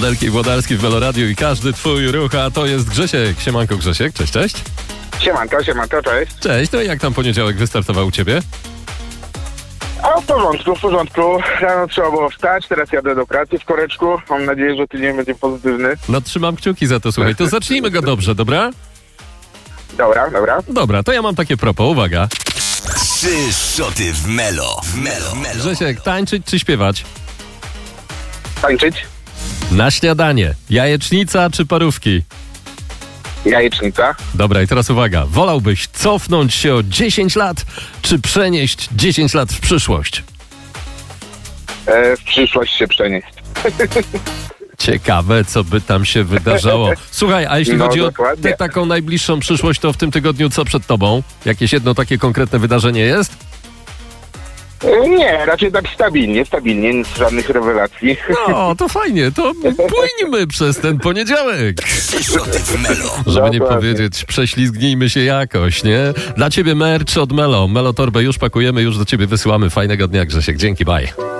Adelki Włodarski w Meloradiu i każdy twój ruch, a to jest Grzesiek. Siemanko Grzesiek, cześć, cześć. Siemanko, cześć. Cześć, no i jak tam poniedziałek wystartował u ciebie? A w porządku. Rano trzeba było wstać, teraz jadę do pracy w koreczku. Mam nadzieję, że tydzień będzie pozytywny. No trzymam kciuki za to, słuchaj, to zacznijmy go dobrze, dobra? Dobra. Dobra, to ja mam takie propos, uwaga. 3 szoty w Melo. Grzesiek, tańczyć czy śpiewać? Tańczyć? Na śniadanie, jajecznica czy parówki? Jajecznica. Dobra, i teraz uwaga, wolałbyś cofnąć się o 10 lat, czy przenieść 10 lat w przyszłość? W przyszłość się przenieść. Ciekawe, co by tam się wydarzało. Słuchaj, a jeśli No, chodzi dokładnie. o tę taką najbliższą przyszłość, to w tym tygodniu co przed tobą? Jakieś jedno takie konkretne wydarzenie jest? Nie, raczej tak stabilnie, nic, żadnych rewelacji. No, to fajnie, to płyńmy przez ten poniedziałek. 3 szoty w Melo. Żeby nie Dokładnie. powiedzieć, prześlizgnijmy się jakoś, nie? Dla ciebie merch od Melo. Melo torbę już pakujemy, już do ciebie wysyłamy. Fajnego dnia, Grzesiek. Dzięki, bye.